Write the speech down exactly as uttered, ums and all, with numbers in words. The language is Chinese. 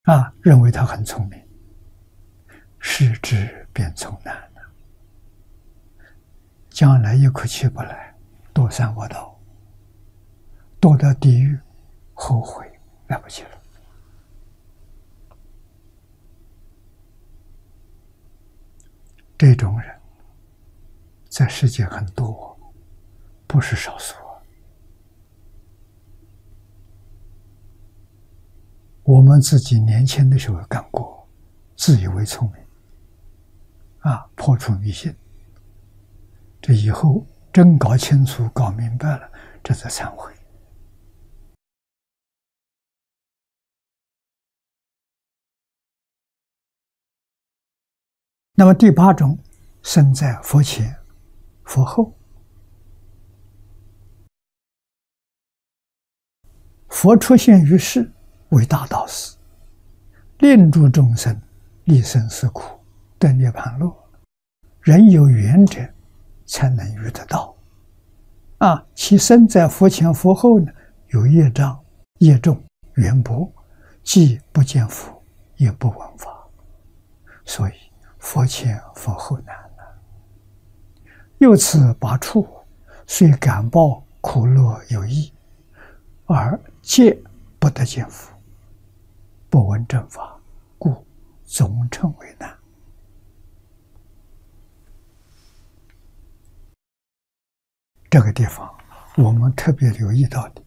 啊，认为他很聪明，失之便从难了。将来一口气不来，堕三恶道，堕到地狱，后悔来不及了。这种人在世界很多，不是少数。我们自己年轻的时候干过，自以为聪明，啊，破除迷信。这以后真搞清楚、搞明白了，这才忏悔。那么第八种，生在佛前、佛后。佛出现于世，为大导师，令诸众生离生死苦，得涅槃乐。人有缘者，才能遇得到。啊，其身在佛前佛后呢，有业障、业重、缘薄，既不见佛，也不闻法，所以佛前佛后难了。又此八处，虽感报苦乐有益，而皆不得见佛，不闻正法，故总称为难。这个地方我们特别留意到的，